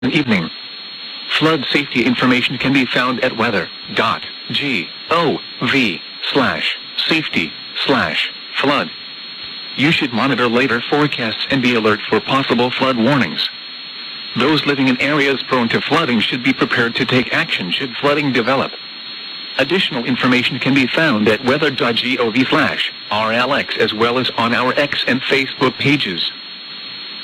evening. Flood safety information can be found at weather.gov/safety/flood. You should monitor later forecasts and be alert for possible flood warnings. Those living in areas prone to flooding should be prepared to take action should flooding develop. Additional information can be found at weather.gov/RLX as well as on our X and Facebook pages.